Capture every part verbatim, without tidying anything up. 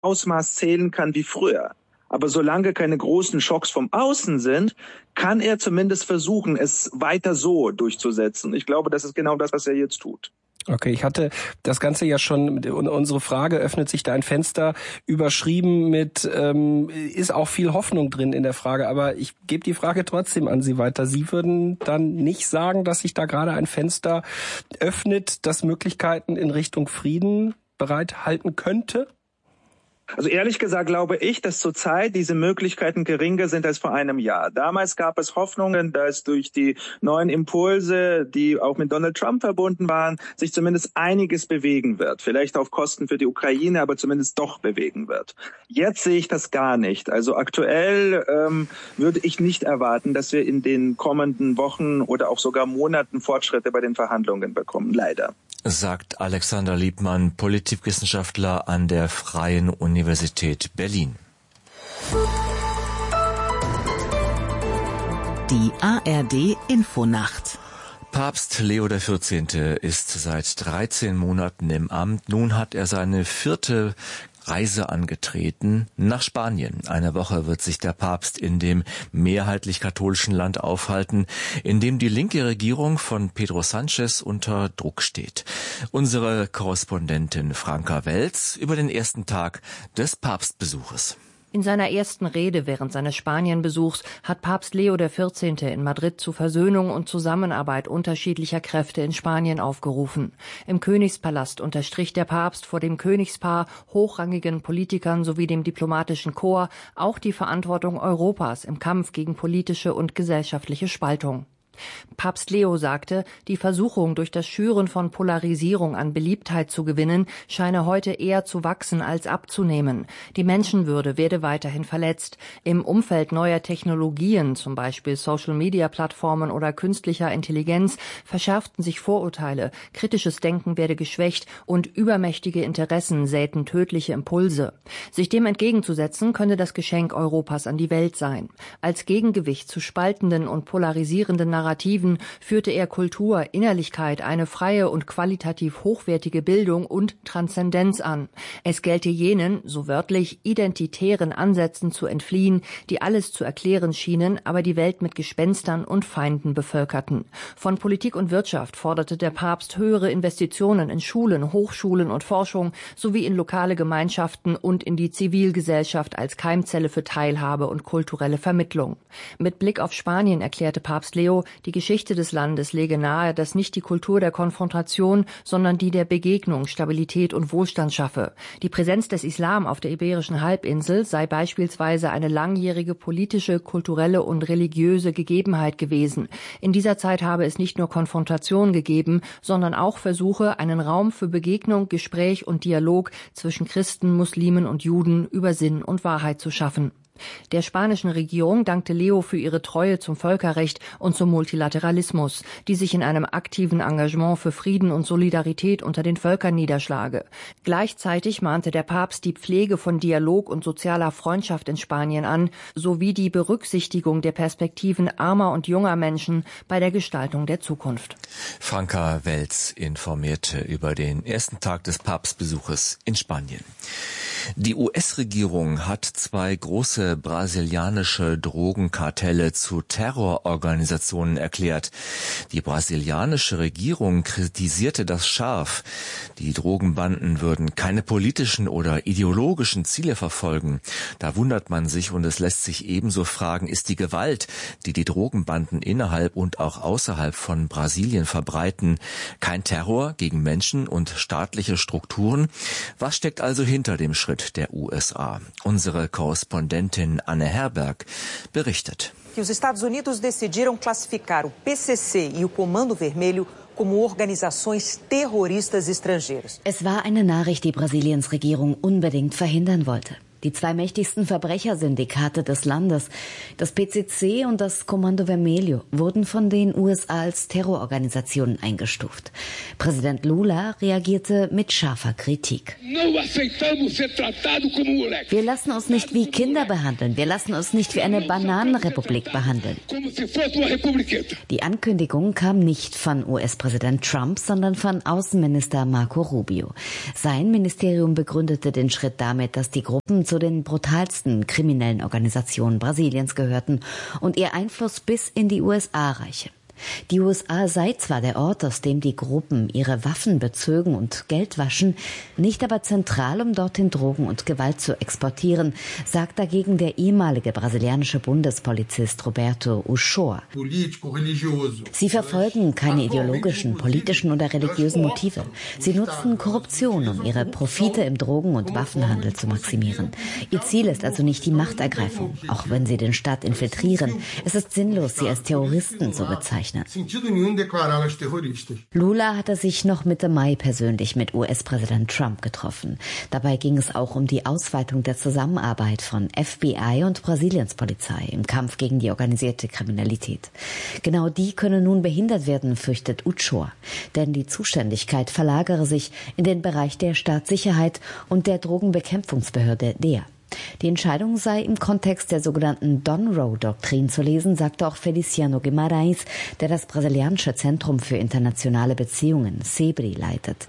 Ausmaß zählen kann wie früher. Aber solange keine großen Schocks vom Außen sind, kann er zumindest versuchen, es weiter so durchzusetzen. Ich glaube, das ist genau das, was er jetzt tut. Okay, ich hatte das Ganze ja schon, unsere Frage, öffnet sich da ein Fenster, überschrieben mit, ähm, ist auch viel Hoffnung drin in der Frage, aber ich gebe die Frage trotzdem an Sie weiter. Sie würden dann nicht sagen, dass sich da gerade ein Fenster öffnet, das Möglichkeiten in Richtung Frieden bereithalten könnte? Also ehrlich gesagt glaube ich, dass zurzeit diese Möglichkeiten geringer sind als vor einem Jahr. Damals gab es Hoffnungen, dass durch die neuen Impulse, die auch mit Donald Trump verbunden waren, sich zumindest einiges bewegen wird. Vielleicht auf Kosten für die Ukraine, aber zumindest doch bewegen wird. Jetzt sehe ich das gar nicht. Also aktuell ähm, würde ich nicht erwarten, dass wir in den kommenden Wochen oder auch sogar Monaten Fortschritte bei den Verhandlungen bekommen. Leider. Sagt Alexander Liebmann, Politikwissenschaftler an der Freien Universität Berlin. Die A R D Infonacht. Papst Leo der vierzehnte ist seit dreizehn Monaten im Amt. Nun hat er seine vierte Reise angetreten nach Spanien. Eine Woche wird sich der Papst in dem mehrheitlich katholischen Land aufhalten, in dem die linke Regierung von Pedro Sánchez unter Druck steht. Unsere Korrespondentin Franka Welz über den ersten Tag des Papstbesuches. In seiner ersten Rede während seines Spanienbesuchs hat Papst Leo der vierzehnte in Madrid zu Versöhnung und Zusammenarbeit unterschiedlicher Kräfte in Spanien aufgerufen. Im Königspalast unterstrich der Papst vor dem Königspaar, hochrangigen Politikern sowie dem diplomatischen Korps auch die Verantwortung Europas im Kampf gegen politische und gesellschaftliche Spaltung. Papst Leo sagte, die Versuchung, durch das Schüren von Polarisierung an Beliebtheit zu gewinnen, scheine heute eher zu wachsen als abzunehmen. Die Menschenwürde werde weiterhin verletzt. Im Umfeld neuer Technologien, zum Beispiel Social-Media-Plattformen oder künstlicher Intelligenz, verschärften sich Vorurteile, kritisches Denken werde geschwächt und übermächtige Interessen säten tödliche Impulse. Sich dem entgegenzusetzen, könne das Geschenk Europas an die Welt sein. Als Gegengewicht zu spaltenden und polarisierenden Narrativen führte er Kultur, Innerlichkeit, eine freie und qualitativ hochwertige Bildung und Transzendenz an. Es gelte jenen, so wörtlich, identitären Ansätzen zu entfliehen, die alles zu erklären schienen, aber die Welt mit Gespenstern und Feinden bevölkerten. Von Politik und Wirtschaft forderte der Papst höhere Investitionen in Schulen, Hochschulen und Forschung sowie in lokale Gemeinschaften und in die Zivilgesellschaft als Keimzelle für Teilhabe und kulturelle Vermittlung. Mit Blick auf Spanien erklärte Papst Leo, die Geschichte des Landes lege nahe, dass nicht die Kultur der Konfrontation, sondern die der Begegnung Stabilität und Wohlstand schaffe. Die Präsenz des Islam auf der Iberischen Halbinsel sei beispielsweise eine langjährige politische, kulturelle und religiöse Gegebenheit gewesen. In dieser Zeit habe es nicht nur Konfrontation gegeben, sondern auch Versuche, einen Raum für Begegnung, Gespräch und Dialog zwischen Christen, Muslimen und Juden über Sinn und Wahrheit zu schaffen. Der spanischen Regierung dankte Leo für ihre Treue zum Völkerrecht und zum Multilateralismus, die sich in einem aktiven Engagement für Frieden und Solidarität unter den Völkern niederschlage. Gleichzeitig mahnte der Papst die Pflege von Dialog und sozialer Freundschaft in Spanien an, sowie die Berücksichtigung der Perspektiven armer und junger Menschen bei der Gestaltung der Zukunft. Franka Welz informierte über den ersten Tag des Papstbesuches in Spanien. Die U S-Regierung hat zwei große brasilianische Drogenkartelle zu Terrororganisationen erklärt. Die brasilianische Regierung kritisierte das scharf. Die Drogenbanden würden keine politischen oder ideologischen Ziele verfolgen. Da wundert man sich und es lässt sich ebenso fragen, ist die Gewalt, die die Drogenbanden innerhalb und auch außerhalb von Brasilien verbreiten, kein Terror gegen Menschen und staatliche Strukturen? Was steckt also hinter dem Schritt der U S A? Unsere Korrespondentin Anne Herberg berichtet. Que os Estados Unidos decidiram classificar o P C C e o Comando Vermelho como organizações terroristas estrangeiras. Es war eine Nachricht, die Brasiliens Regierung unbedingt verhindern wollte. Die zwei mächtigsten Verbrechersyndikate des Landes, das P C C und das Comando Vermelho, wurden von den U S A als Terrororganisationen eingestuft. Präsident Lula reagierte mit scharfer Kritik. Wir lassen uns nicht wie Kinder behandeln. Wir lassen uns nicht wie eine Bananenrepublik behandeln. Die Ankündigung kam nicht von U S-Präsident Trump, sondern von Außenminister Marco Rubio. Sein Ministerium begründete den Schritt damit, dass die Gruppen zu den brutalsten kriminellen Organisationen Brasiliens gehörten und ihr Einfluss bis in die U S A reiche. Die U S A sei zwar der Ort, aus dem die Gruppen ihre Waffen bezögen und Geld waschen, nicht aber zentral, um dorthin Drogen und Gewalt zu exportieren, sagt dagegen der ehemalige brasilianische Bundespolizist Roberto Uchoa. Sie verfolgen keine ideologischen, politischen oder religiösen Motive. Sie nutzen Korruption, um ihre Profite im Drogen- und Waffenhandel zu maximieren. Ihr Ziel ist also nicht die Machtergreifung, auch wenn sie den Staat infiltrieren. Es ist sinnlos, sie als Terroristen zu bezeichnen. Lula hatte sich noch Mitte Mai persönlich mit U S-Präsident Trump getroffen. Dabei ging es auch um die Ausweitung der Zusammenarbeit von F B I und Brasiliens Polizei im Kampf gegen die organisierte Kriminalität. Genau die könne nun behindert werden, fürchtet Uchoa. Denn die Zuständigkeit verlagere sich in den Bereich der Staatssicherheit und der Drogenbekämpfungsbehörde D E A. Die Entscheidung sei im Kontext der sogenannten Donroe-Doktrin zu lesen, sagte auch Feliciano Guimarães, der das brasilianische Zentrum für internationale Beziehungen, SEBRI, leitet.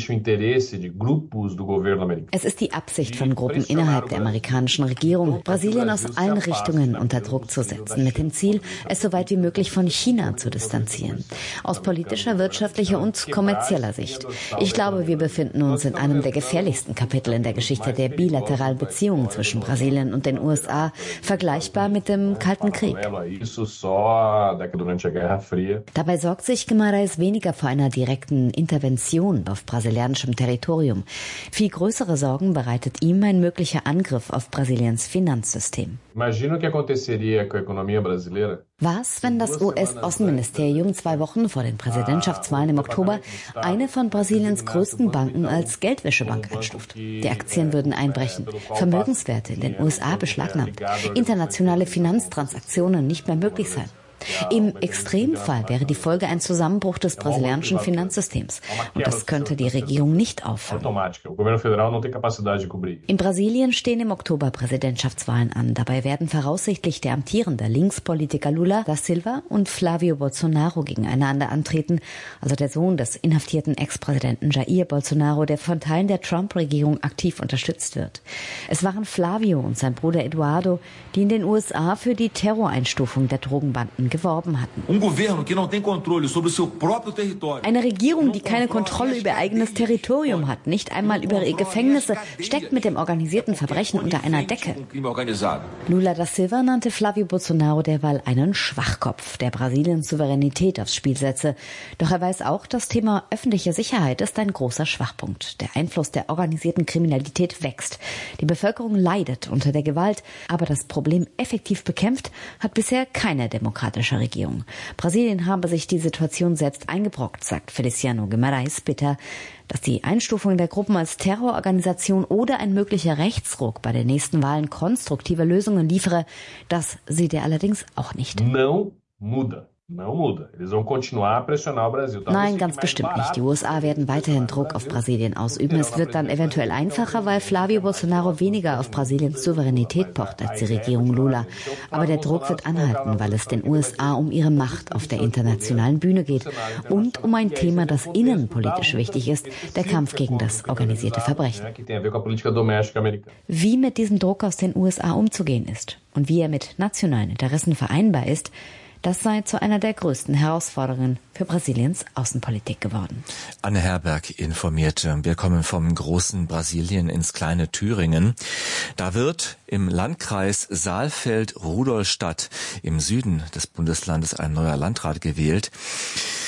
Es ist die Absicht von Gruppen innerhalb der amerikanischen Regierung, Brasilien aus allen Richtungen unter Druck zu setzen, mit dem Ziel, es so weit wie möglich von China zu distanzieren. Aus politischer, wirtschaftlicher und kommerzieller Sicht. Ich glaube, wir befinden uns in einem der gefährlichsten Kapitel in der Geschichte der bilateralen Beziehungen zwischen Brasilien und den U S A, vergleichbar mit dem Kalten Krieg. Dabei sorgt sich Guimarães weniger vor einer direkten Intervention auf brasilianischem Territorium. Viel größere Sorgen bereitet ihm ein möglicher Angriff auf Brasiliens Finanzsystem. Was, wenn das U S-Außenministerium zwei Wochen vor den Präsidentschaftswahlen im Oktober eine von Brasiliens größten Banken als Geldwäschebank einstuft? Die Aktien würden einbrechen, Vermögenswerte in den U S A beschlagnahmt, internationale Finanztransaktionen nicht mehr möglich sein. Im Extremfall wäre die Folge ein Zusammenbruch des brasilianischen Finanzsystems. Und das könnte die Regierung nicht auffangen. In Brasilien stehen im Oktober Präsidentschaftswahlen an. Dabei werden voraussichtlich der amtierende Linkspolitiker Lula da Silva und Flávio Bolsonaro gegeneinander antreten, also der Sohn des inhaftierten Ex-Präsidenten Jair Bolsonaro, der von Teilen der Trump-Regierung aktiv unterstützt wird. Es waren Flávio und sein Bruder Eduardo, die in den U S A für die Terroreinstufung der Drogenbanden geworben hatten. Eine Regierung, die keine Kontrolle über ihr eigenes Territorium hat, nicht einmal über ihre Gefängnisse, steckt mit dem organisierten Verbrechen unter einer Decke. Lula da Silva nannte Flávio Bolsonaro derweil einen Schwachkopf, der Brasiliens Souveränität aufs Spiel setze. Doch er weiß auch, das Thema öffentliche Sicherheit ist ein großer Schwachpunkt. Der Einfluss der organisierten Kriminalität wächst. Die Bevölkerung leidet unter der Gewalt, aber das Problem effektiv bekämpft hat bisher keine demokratische Regierung. Brasilien habe sich die Situation selbst eingebrockt, sagt Feliciano Guimarães bitter. Dass die Einstufung der Gruppen als Terrororganisation oder ein möglicher Rechtsruck bei den nächsten Wahlen konstruktive Lösungen liefere, das sieht er allerdings auch nicht. Não muda. Nein, ganz bestimmt nicht. Die U S A werden weiterhin Druck auf Brasilien ausüben. Es wird dann eventuell einfacher, weil Flávio Bolsonaro weniger auf Brasiliens Souveränität pocht als die Regierung Lula. Aber der Druck wird anhalten, weil es den U S A um ihre Macht auf der internationalen Bühne geht und um ein Thema, das innenpolitisch wichtig ist, der Kampf gegen das organisierte Verbrechen. Wie mit diesem Druck aus den U S A umzugehen ist und wie er mit nationalen Interessen vereinbar ist, das sei zu einer der größten Herausforderungen für Brasiliens Außenpolitik geworden. Anne Herberg informierte. Wir kommen vom großen Brasilien ins kleine Thüringen. Da wird im Landkreis Saalfeld-Rudolstadt im Süden des Bundeslandes ein neuer Landrat gewählt.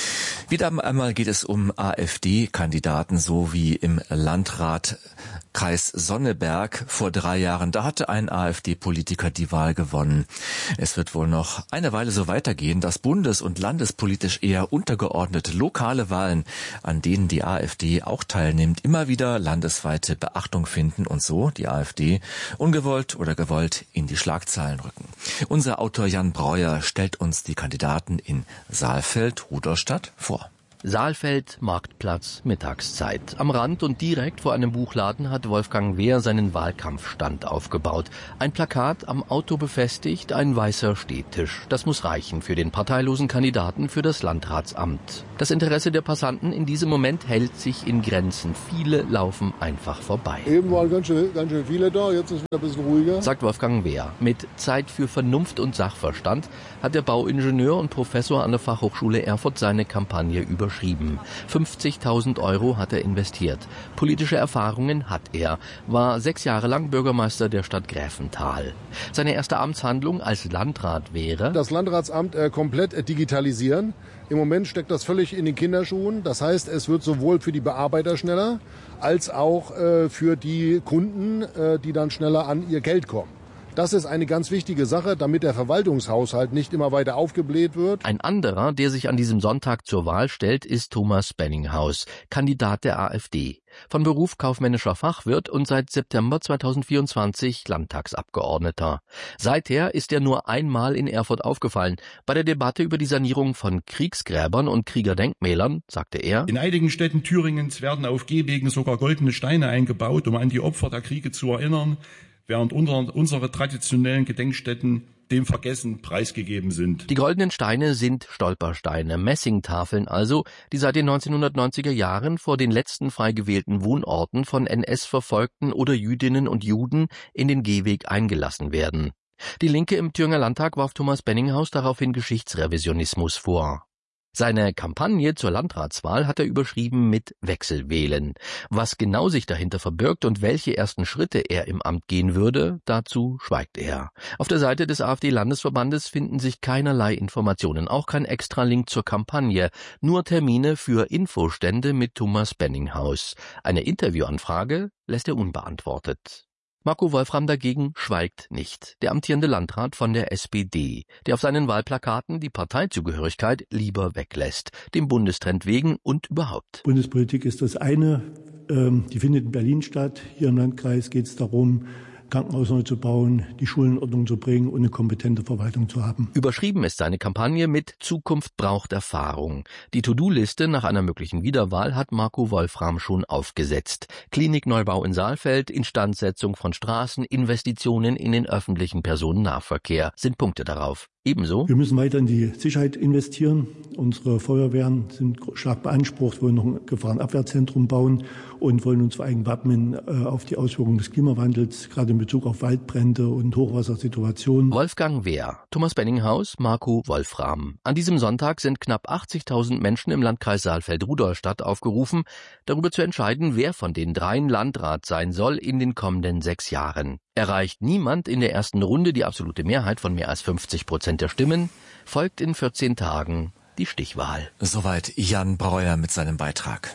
Wieder einmal geht es um AfD-Kandidaten, so wie im Landrat Kreis Sonneberg vor drei Jahren. Da hatte ein AfD-Politiker die Wahl gewonnen. Es wird wohl noch eine Weile so weitergehen, dass bundes- und landespolitisch eher untergeordnete lokale Wahlen, an denen die AfD auch teilnimmt, immer wieder landesweite Beachtung finden und so die AfD ungewollt oder gewollt in die Schlagzeilen rücken. Unser Autor Jan Breuer stellt uns die Kandidaten in Saalfeld, Rudolstadt vor. Saalfeld, Marktplatz, Mittagszeit. Am Rand und direkt vor einem Buchladen hat Wolfgang Wehr seinen Wahlkampfstand aufgebaut. Ein Plakat am Auto befestigt, ein weißer Stehtisch. Das muss reichen für den parteilosen Kandidaten für das Landratsamt. Das Interesse der Passanten in diesem Moment hält sich in Grenzen. Viele laufen einfach vorbei. Eben waren ganz schön, ganz schön viele da, jetzt ist wieder ein bisschen ruhiger. Sagt Wolfgang Wehr. Mit Zeit für Vernunft und Sachverstand hat der Bauingenieur und Professor an der Fachhochschule Erfurt seine Kampagne überschrieben. fünfzigtausend Euro hat er investiert. Politische Erfahrungen hat er. War sechs Jahre lang Bürgermeister der Stadt Gräfenthal. Seine erste Amtshandlung als Landrat wäre: das Landratsamt äh, komplett äh, digitalisieren. Im Moment steckt das völlig in den Kinderschuhen. Das heißt, es wird sowohl für die Bearbeiter schneller, als auch äh, für die Kunden, äh, die dann schneller an ihr Geld kommen. Das ist eine ganz wichtige Sache, damit der Verwaltungshaushalt nicht immer weiter aufgebläht wird. Ein anderer, der sich an diesem Sonntag zur Wahl stellt, ist Thomas Benninghaus, Kandidat der AfD. Von Beruf kaufmännischer Fachwirt und seit September zweitausendvierundzwanzig Landtagsabgeordneter. Seither ist er nur einmal in Erfurt aufgefallen. Bei der Debatte über die Sanierung von Kriegsgräbern und Kriegerdenkmälern sagte er: In einigen Städten Thüringens werden auf Gehwegen sogar goldene Steine eingebaut, um an die Opfer der Kriege zu erinnern, während unsere traditionellen Gedenkstätten dem Vergessen preisgegeben sind. Die goldenen Steine sind Stolpersteine, Messingtafeln also, die seit den neunzehnhundertneunziger Jahren vor den letzten frei gewählten Wohnorten von N S-Verfolgten oder Jüdinnen und Juden in den Gehweg eingelassen werden. Die Linke im Thüringer Landtag warf Thomas Benninghaus daraufhin Geschichtsrevisionismus vor. Seine Kampagne zur Landratswahl hat er überschrieben mit Wechselwählen. Was genau sich dahinter verbirgt und welche ersten Schritte er im Amt gehen würde, dazu schweigt er. Auf der Seite des AfD-Landesverbandes finden sich keinerlei Informationen, auch kein Extralink zur Kampagne, nur Termine für Infostände mit Thomas Benninghaus. Eine Interviewanfrage lässt er unbeantwortet. Marco Wolfram dagegen schweigt nicht, der amtierende Landrat von der S P D, der auf seinen Wahlplakaten die Parteizugehörigkeit lieber weglässt, dem Bundestrend wegen und überhaupt. Bundespolitik ist das eine, die findet in Berlin statt. Hier im Landkreis geht es darum, Krankenhaus neu zu bauen, die Schulen in Ordnung zu bringen und eine kompetente Verwaltung zu haben. Überschrieben ist seine Kampagne mit Zukunft braucht Erfahrung. Die To-Do-Liste nach einer möglichen Wiederwahl hat Marco Wolfram schon aufgesetzt. Klinikneubau in Saalfeld, Instandsetzung von Straßen, Investitionen in den öffentlichen Personennahverkehr sind Punkte darauf. Ebenso: Wir müssen weiter in die Sicherheit investieren. Unsere Feuerwehren sind stark beansprucht, wollen noch ein Gefahrenabwehrzentrum bauen und wollen uns vor allem wappnen äh, auf die Auswirkungen des Klimawandels, gerade in Bezug auf Waldbrände und Hochwassersituationen. Wolfgang Wehr, Thomas Benninghaus, Marco Wolfram. An diesem Sonntag sind knapp achtzigtausend Menschen im Landkreis Saalfeld-Rudolstadt aufgerufen, darüber zu entscheiden, wer von den dreien Landrat sein soll in den kommenden sechs Jahren. Erreicht niemand in der ersten Runde die absolute Mehrheit von mehr als fünfzig Prozent der Stimmen, folgt in vierzehn Tagen die Stichwahl. Soweit Jan Breuer mit seinem Beitrag.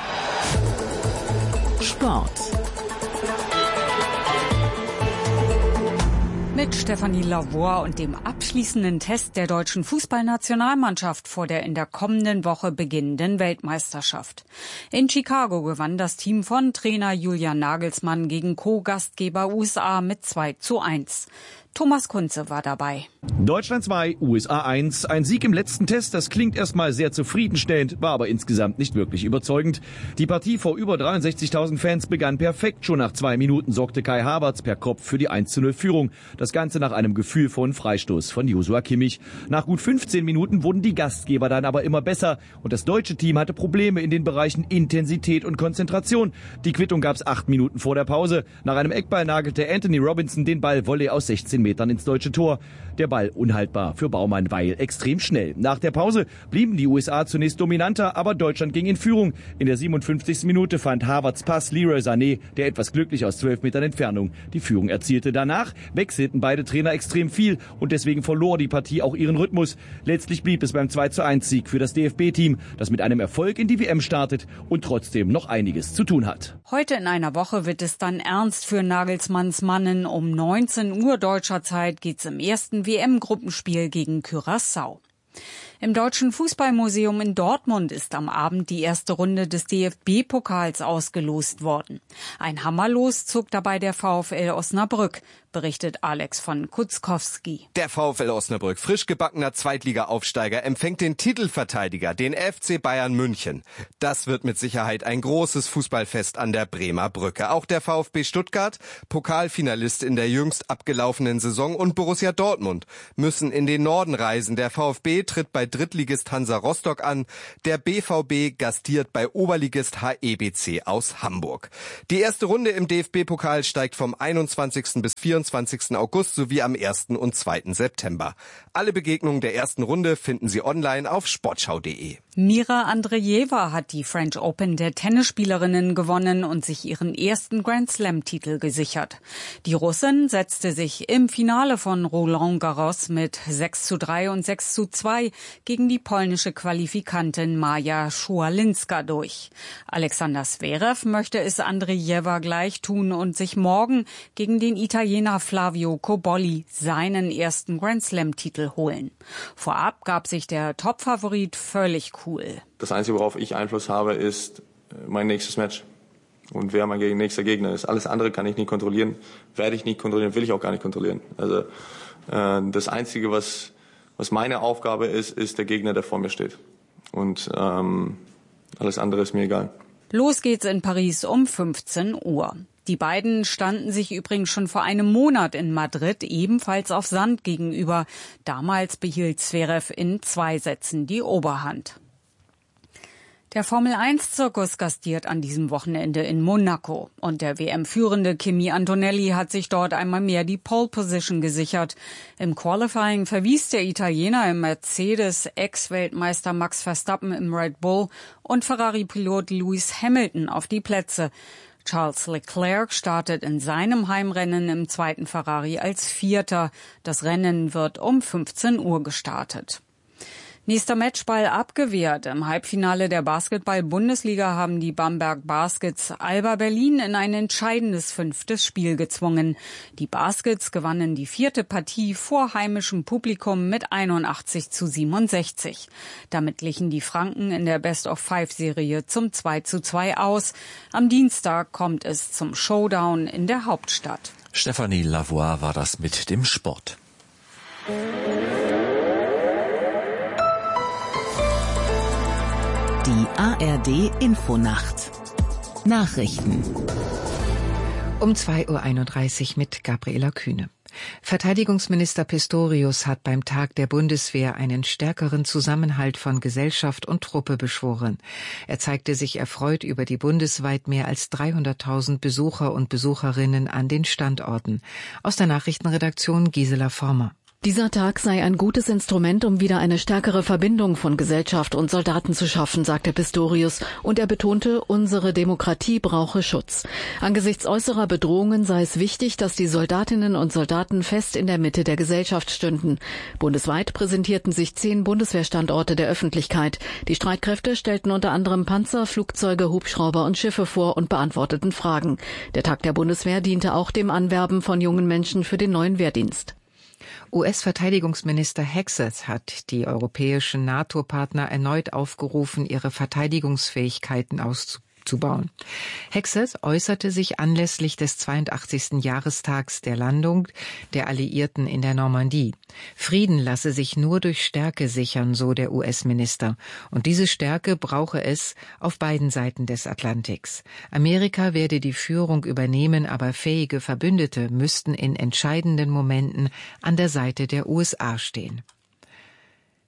Sport. Mit Stefanie Lavoie und dem abschließenden Test der deutschen Fußballnationalmannschaft vor der in der kommenden Woche beginnenden Weltmeisterschaft. In Chicago gewann das Team von Trainer Julian Nagelsmann gegen Co-Gastgeber U S A mit zwei zu eins. Thomas Kunze war dabei. Deutschland zwei, U S A eins. Ein Sieg im letzten Test, das klingt erstmal sehr zufriedenstellend, war aber insgesamt nicht wirklich überzeugend. Die Partie vor über dreiundsechzigtausend Fans begann perfekt. Schon nach zwei Minuten sorgte Kai Havertz per Kopf für die eins zu null Führung. Das Ganze nach einem gefühlvollen Freistoß von Joshua Kimmich. Nach gut fünfzehn Minuten wurden die Gastgeber dann aber immer besser. Und das deutsche Team hatte Probleme in den Bereichen Intensität und Konzentration. Die Quittung gab's acht Minuten vor der Pause. Nach einem Eckball nagelte Anthony Robinson den Ball Volley aus sechzehn Metern ins deutsche Tor. Der Ball unhaltbar für Baumann, weil extrem schnell. Nach der Pause blieben die U S A zunächst dominanter, aber Deutschland ging in Führung. In der siebenundfünfzigsten Minute fand Havertz Pass Leroy Sané, der etwas glücklich aus zwölf Metern Entfernung die Führung erzielte. Danach wechselten beide Trainer extrem viel und deswegen verlor die Partie auch ihren Rhythmus. Letztlich blieb es beim zwei zu eins Sieg für das D F B-Team, das mit einem Erfolg in die W M startet und trotzdem noch einiges zu tun hat. Heute in einer Woche wird es dann ernst für Nagelsmanns Mannen. Um neunzehn Uhr deutscher Zeit geht's im ersten W M-Gruppenspiel gegen Curaçao. Im Deutschen Fußballmuseum in Dortmund ist am Abend die erste Runde des D F B-Pokals ausgelost worden. Ein Hammerlos zog dabei der VfL Osnabrück, berichtet Alex von Kutzkowski. Der VfL Osnabrück, frisch gebackener Zweitliga-Aufsteiger, empfängt den Titelverteidiger, den F C Bayern München. Das wird mit Sicherheit ein großes Fußballfest an der Bremer Brücke. Auch der VfB Stuttgart, Pokalfinalist in der jüngst abgelaufenen Saison, und Borussia Dortmund müssen in den Norden reisen. Der VfB tritt bei Drittligist Hansa Rostock an. Der B V B gastiert bei Oberligist H E B C aus Hamburg. Die erste Runde im D F B-Pokal steigt vom einundzwanzigsten bis vierundzwanzigsten August sowie am ersten und zweiten September. Alle Begegnungen der ersten Runde finden Sie online auf sportschau punkt de. Mira Andreeva hat die French Open der Tennisspielerinnen gewonnen und sich ihren ersten Grand Slam-Titel gesichert. Die Russin setzte sich im Finale von Roland Garros mit sechs zu drei und sechs zu zwei gegen die polnische Qualifikantin Maja Szualinska durch. Alexander Zverev möchte es Andreeva gleich tun und sich morgen gegen den Italiener Flavio Cobolli seinen ersten Grand Slam-Titel holen. Vorab gab sich der Topfavorit völlig cool. Das Einzige, worauf ich Einfluss habe, ist mein nächstes Match und wer mein nächster Gegner ist. Alles andere kann ich nicht kontrollieren, werde ich nicht kontrollieren, will ich auch gar nicht kontrollieren. Also äh, das Einzige, was was meine Aufgabe ist, ist der Gegner, der vor mir steht. Und ähm, alles andere ist mir egal. Los geht's in Paris um fünfzehn Uhr. Die beiden standen sich übrigens schon vor einem Monat in Madrid ebenfalls auf Sand gegenüber. Damals behielt Zverev in zwei Sätzen die Oberhand. Der Formel eins Zirkus gastiert an diesem Wochenende in Monaco. Und der W M-Führende Kimi Antonelli hat sich dort einmal mehr die Pole Position gesichert. Im Qualifying verwies der Italiener im Mercedes Ex-Weltmeister Max Verstappen im Red Bull und Ferrari-Pilot Lewis Hamilton auf die Plätze. Charles Leclerc startet in seinem Heimrennen im zweiten Ferrari als Vierter. Das Rennen wird um fünfzehn Uhr gestartet. Nächster Matchball abgewehrt. Im Halbfinale der Basketball-Bundesliga haben die Bamberg Baskets Alba Berlin in ein entscheidendes fünftes Spiel gezwungen. Die Baskets gewannen die vierte Partie vor heimischem Publikum mit einundachtzig zu siebenundsechzig. Damit glichen die Franken in der Best-of-Five-Serie zum zwei zu zwei aus. Am Dienstag kommt es zum Showdown in der Hauptstadt. Stefanie Lavoie war das mit dem Sport. Die A R D Infonacht. Nachrichten. Um zwei Uhr einunddreißig mit Gabriela Kühne. Verteidigungsminister Pistorius hat beim Tag der Bundeswehr einen stärkeren Zusammenhalt von Gesellschaft und Truppe beschworen. Er zeigte sich erfreut über die bundesweit mehr als dreihunderttausend Besucher und Besucherinnen an den Standorten. Aus der Nachrichtenredaktion Gisela Former. Dieser Tag sei ein gutes Instrument, um wieder eine stärkere Verbindung von Gesellschaft und Soldaten zu schaffen, sagte Pistorius, und er betonte, unsere Demokratie brauche Schutz. Angesichts äußerer Bedrohungen sei es wichtig, dass die Soldatinnen und Soldaten fest in der Mitte der Gesellschaft stünden. Bundesweit präsentierten sich zehn Bundeswehrstandorte der Öffentlichkeit. Die Streitkräfte stellten unter anderem Panzer, Flugzeuge, Hubschrauber und Schiffe vor und beantworteten Fragen. Der Tag der Bundeswehr diente auch dem Anwerben von jungen Menschen für den neuen Wehrdienst. U S-Verteidigungsminister Hexeth hat die europäischen NATO-Partner erneut aufgerufen, ihre Verteidigungsfähigkeiten auszubauen. Hexeth äußerte sich anlässlich des zweiundachtzigsten Jahrestags der Landung der Alliierten in der Normandie. Frieden lasse sich nur durch Stärke sichern, so der U S-Minister. Und diese Stärke brauche es auf beiden Seiten des Atlantiks. Amerika werde die Führung übernehmen, aber fähige Verbündete müssten in entscheidenden Momenten an der Seite der U S A stehen.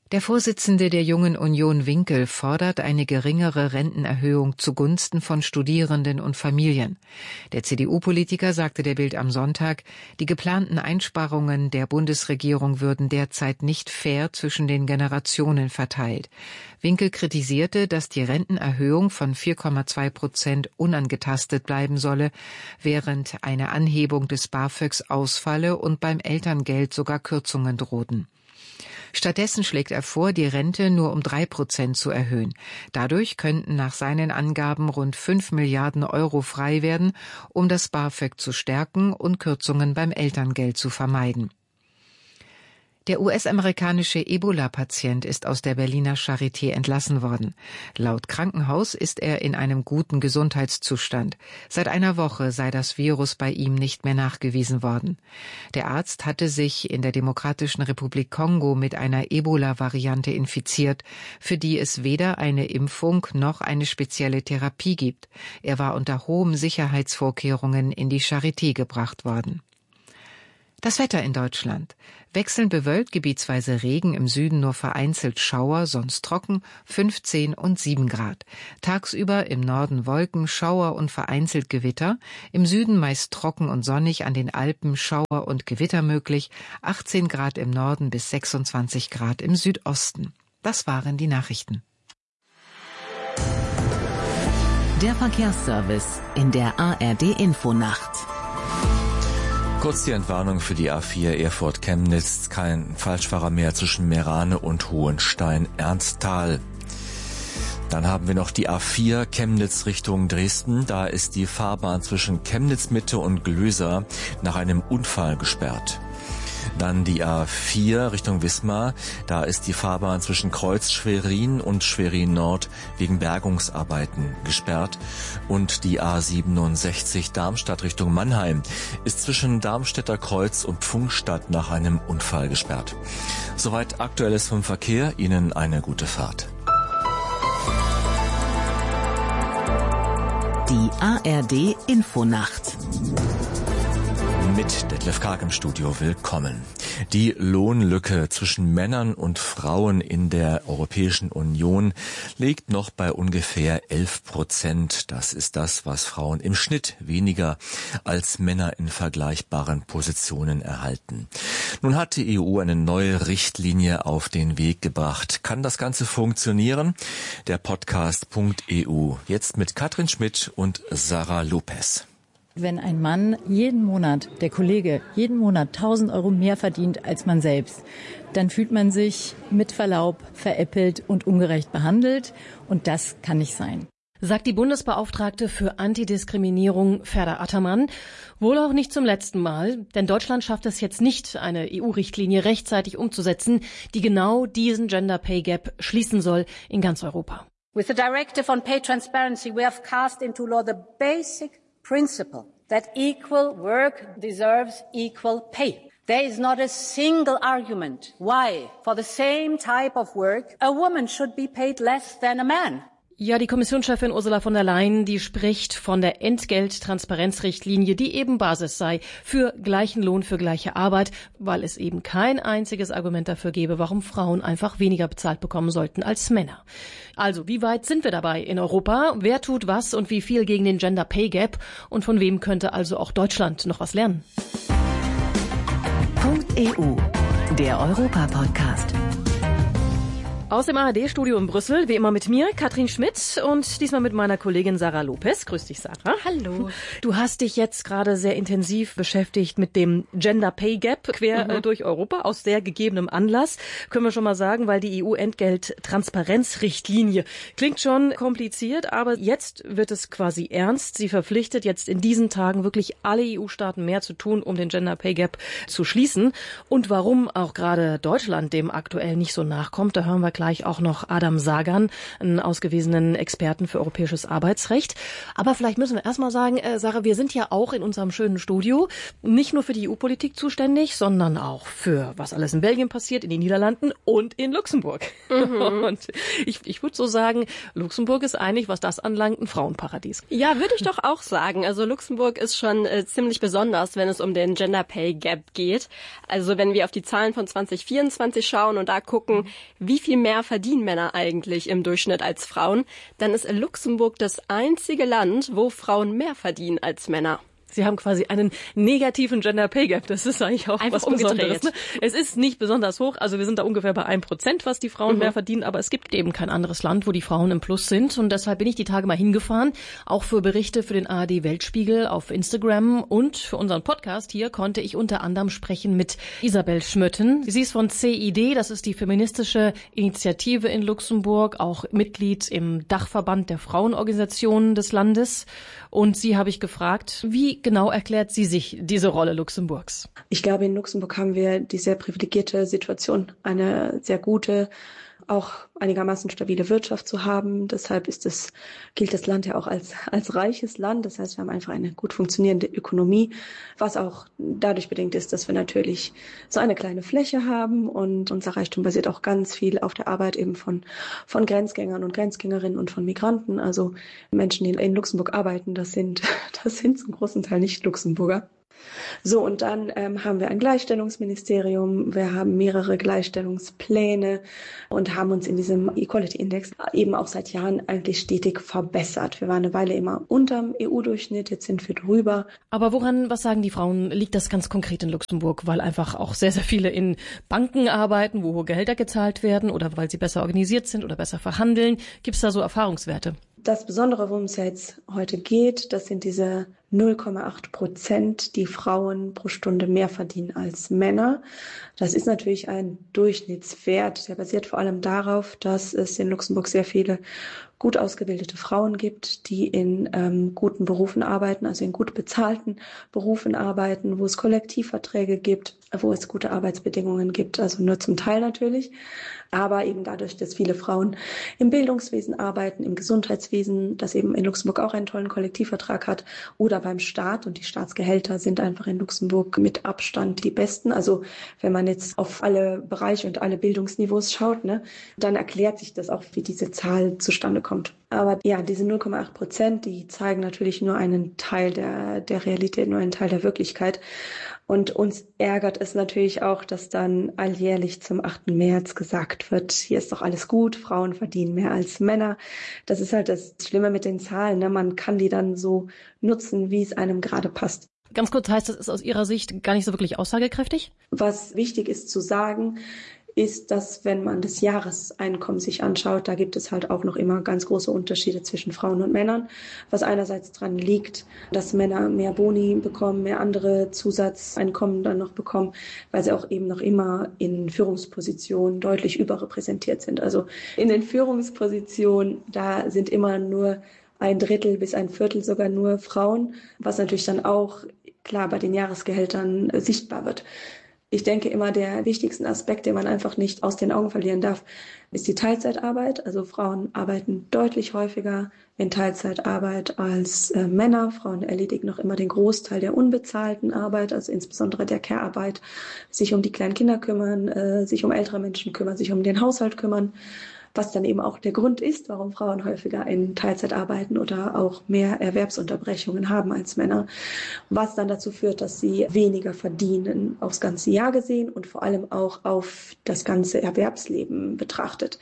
Der Vorsitzende der Jungen Union Winkel fordert eine geringere Rentenerhöhung zugunsten von Studierenden und Familien. Der C D U-Politiker sagte der Bild am Sonntag, die geplanten Einsparungen der Bundesregierung würden derzeit nicht fair zwischen den Generationen verteilt. Winkel kritisierte, dass die Rentenerhöhung von vier Komma zwei Prozent unangetastet bleiben solle, während eine Anhebung des BAföGs ausfalle und beim Elterngeld sogar Kürzungen drohten. Stattdessen schlägt er vor, die Rente nur um drei Prozent zu erhöhen. Dadurch könnten nach seinen Angaben rund fünf Milliarden Euro frei werden, um das BAföG zu stärken und Kürzungen beim Elterngeld zu vermeiden. Der U S-amerikanische Ebola-Patient ist aus der Berliner Charité entlassen worden. Laut Krankenhaus ist er in einem guten Gesundheitszustand. Seit einer Woche sei das Virus bei ihm nicht mehr nachgewiesen worden. Der Arzt hatte sich in der Demokratischen Republik Kongo mit einer Ebola-Variante infiziert, für die es weder eine Impfung noch eine spezielle Therapie gibt. Er war unter hohen Sicherheitsvorkehrungen in die Charité gebracht worden. Das Wetter in Deutschland. Wechselnd bewölkt, gebietsweise Regen, im Süden nur vereinzelt Schauer, sonst trocken, fünfzehn und sieben Grad. Tagsüber im Norden Wolken, Schauer und vereinzelt Gewitter, im Süden meist trocken und sonnig, an den Alpen Schauer und Gewitter möglich, achtzehn Grad im Norden bis sechsundzwanzig Grad im Südosten. Das waren die Nachrichten. Der Verkehrsservice in der A R D-Infonacht. Kurz die Entwarnung für die A vier Erfurt-Chemnitz. Kein Falschfahrer mehr zwischen Meerane und Hohenstein-Ernsthal. Dann haben wir noch die A vier Chemnitz Richtung Dresden. Da ist die Fahrbahn zwischen Chemnitz-Mitte und Glöser nach einem Unfall gesperrt. Dann die A vier Richtung Wismar. Da ist die Fahrbahn zwischen Kreuz Schwerin und Schwerin Nord wegen Bergungsarbeiten gesperrt. Und die A siebenundsechzig Darmstadt Richtung Mannheim ist zwischen Darmstädter Kreuz und Pfungstadt nach einem Unfall gesperrt. Soweit Aktuelles vom Verkehr. Ihnen eine gute Fahrt. Die A R D-Infonacht. Mit Detlef Karg im Studio, willkommen. Die Lohnlücke zwischen Männern und Frauen in der Europäischen Union liegt noch bei ungefähr elf Prozent. Das ist das, was Frauen im Schnitt weniger als Männer in vergleichbaren Positionen erhalten. Nun hat die E U eine neue Richtlinie auf den Weg gebracht. Kann das Ganze funktionieren? Der Podcast Punkt E U. Jetzt mit Katrin Schmidt und Sarah Lopez. Wenn ein Mann jeden Monat, der Kollege, jeden Monat tausend Euro mehr verdient als man selbst, dann fühlt man sich mit Verlaub veräppelt und ungerecht behandelt. Und das kann nicht sein. Sagt die Bundesbeauftragte für Antidiskriminierung Ferda Attermann. Wohl auch nicht zum letzten Mal, denn Deutschland schafft es jetzt nicht, eine E U-Richtlinie rechtzeitig umzusetzen, die genau diesen Gender Pay Gap schließen soll in ganz Europa. With the Directive on Pay Transparency, we have cast into law the basic principle that equal work deserves equal pay. There is not a single argument why, for the same type of work, a woman should be paid less than a man. Ja, die Kommissionschefin Ursula von der Leyen, die spricht von der Entgelttransparenzrichtlinie, die eben Basis sei für gleichen Lohn für gleiche Arbeit, weil es eben kein einziges Argument dafür gäbe, warum Frauen einfach weniger bezahlt bekommen sollten als Männer. Also, wie weit sind wir dabei in Europa? Wer tut was und wie viel gegen den Gender Pay Gap? Und von wem könnte also auch Deutschland noch was lernen? Punkt E U, der Europa-Podcast. Aus dem A R D-Studio in Brüssel, wie immer mit mir, Katrin Schmidt und diesmal mit meiner Kollegin Sarah Lopez. Grüß dich, Sarah. Hallo. Du hast dich jetzt gerade sehr intensiv beschäftigt mit dem Gender Pay Gap quer mhm. äh, durch Europa, aus sehr gegebenem Anlass. Können wir schon mal sagen, weil die E U-Entgelttransparenzrichtlinie klingt schon kompliziert, aber jetzt wird es quasi ernst. Sie verpflichtet jetzt in diesen Tagen wirklich alle E U-Staaten mehr zu tun, um den Gender Pay Gap zu schließen. Und warum auch gerade Deutschland dem aktuell nicht so nachkommt, da hören wir gleich auch noch Adam Sagan, einen ausgewiesenen Experten für europäisches Arbeitsrecht. Aber vielleicht müssen wir erstmal sagen, äh, Sarah, wir sind ja auch in unserem schönen Studio nicht nur für die E U-Politik zuständig, sondern auch für was alles in Belgien passiert, in den Niederlanden und in Luxemburg. Mhm. Und ich, ich würde so sagen, Luxemburg ist eigentlich, was das anlangt, ein Frauenparadies. Ja, würde ich doch auch sagen. Also Luxemburg ist schon äh, ziemlich besonders, wenn es um den Gender Pay Gap geht. Also wenn wir auf die Zahlen von zwanzig vierundzwanzig schauen und da gucken, wie viel mehr verdienen Männer eigentlich im Durchschnitt als Frauen, dann ist Luxemburg das einzige Land, wo Frauen mehr verdienen als Männer. Sie haben quasi einen negativen Gender Pay Gap. Das ist eigentlich auch Einfach was Besonderes. Ne? Es ist nicht besonders hoch. Also wir sind da ungefähr bei ein Prozent, was die Frauen mhm. mehr verdienen. Aber es gibt eben kein anderes Land, wo die Frauen im Plus sind. Und deshalb bin ich die Tage mal hingefahren. Auch für Berichte für den A R D Weltspiegel auf Instagram. Und für unseren Podcast hier konnte ich unter anderem sprechen mit Isabel Schmötten. Sie ist von C I D. Das ist die feministische Initiative in Luxemburg. Auch Mitglied im Dachverband der Frauenorganisationen des Landes. Und sie habe ich gefragt, wie genau erklärt sie sich diese Rolle Luxemburgs? Ich glaube, in Luxemburg haben wir die sehr privilegierte Situation, eine sehr gute, auch einigermaßen stabile Wirtschaft zu haben. Deshalb ist es, gilt das Land ja auch als, als reiches Land. Das heißt, wir haben einfach eine gut funktionierende Ökonomie, was auch dadurch bedingt ist, dass wir natürlich so eine kleine Fläche haben und unser Reichtum basiert auch ganz viel auf der Arbeit eben von, von Grenzgängern und Grenzgängerinnen und von Migranten. Also Menschen, die in Luxemburg arbeiten, das sind, das sind zum großen Teil nicht Luxemburger. So, und dann ähm, haben wir ein Gleichstellungsministerium, wir haben mehrere Gleichstellungspläne und haben uns in diesem Equality Index eben auch seit Jahren eigentlich stetig verbessert. Wir waren eine Weile immer unterm E U-Durchschnitt, jetzt sind wir drüber. Aber woran, was sagen die Frauen, liegt das ganz konkret in Luxemburg? Weil einfach auch sehr, sehr viele in Banken arbeiten, wo hohe Gehälter gezahlt werden oder weil sie besser organisiert sind oder besser verhandeln. Gibt es da so Erfahrungswerte? Das Besondere, worum es ja jetzt heute geht, das sind diese null Komma acht Prozent, die Frauen pro Stunde mehr verdienen als Männer. Das ist natürlich ein Durchschnittswert. Der basiert vor allem darauf, dass es in Luxemburg sehr viele gut ausgebildete Frauen gibt, die in ähm, guten Berufen arbeiten, also in gut bezahlten Berufen arbeiten, wo es Kollektivverträge gibt, wo es gute Arbeitsbedingungen gibt, also nur zum Teil natürlich. Aber eben dadurch, dass viele Frauen im Bildungswesen arbeiten, im Gesundheitswesen, das eben in Luxemburg auch einen tollen Kollektivvertrag hat, oder beim Staat. Und die Staatsgehälter sind einfach in Luxemburg mit Abstand die besten. Also wenn man jetzt auf alle Bereiche und alle Bildungsniveaus schaut, ne, dann erklärt sich das auch, wie diese Zahl zustande kommt. Aber ja, diese null Komma acht Prozent, die zeigen natürlich nur einen Teil der, der Realität, nur einen Teil der Wirklichkeit. Und uns ärgert es natürlich auch, dass dann alljährlich zum achten März gesagt wird, hier ist doch alles gut, Frauen verdienen mehr als Männer. Das ist halt das Schlimme mit den Zahlen, ne? Man kann die dann so nutzen, wie es einem gerade passt. Ganz kurz, heißt das, ist aus Ihrer Sicht gar nicht so wirklich aussagekräftig? Was wichtig ist zu sagen, ist, dass wenn man das Jahreseinkommen sich anschaut, da gibt es halt auch noch immer ganz große Unterschiede zwischen Frauen und Männern, was einerseits dran liegt, dass Männer mehr Boni bekommen, mehr andere Zusatzeinkommen dann noch bekommen, weil sie auch eben noch immer in Führungspositionen deutlich überrepräsentiert sind. Also in den Führungspositionen, da sind immer nur ein Drittel bis ein Viertel sogar nur Frauen, was natürlich dann auch klar bei den Jahresgehältern äh, sichtbar wird. Ich denke immer, der wichtigste Aspekt, den man einfach nicht aus den Augen verlieren darf, ist die Teilzeitarbeit. Also Frauen arbeiten deutlich häufiger in Teilzeitarbeit als äh, Männer. Frauen erledigen noch immer den Großteil der unbezahlten Arbeit, also insbesondere der Care-Arbeit, sich um die kleinen Kinder kümmern, äh, sich um ältere Menschen kümmern, sich um den Haushalt kümmern. Was dann eben auch der Grund ist, warum Frauen häufiger in Teilzeit arbeiten oder auch mehr Erwerbsunterbrechungen haben als Männer, was dann dazu führt, dass sie weniger verdienen aufs ganze Jahr gesehen und vor allem auch auf das ganze Erwerbsleben betrachtet.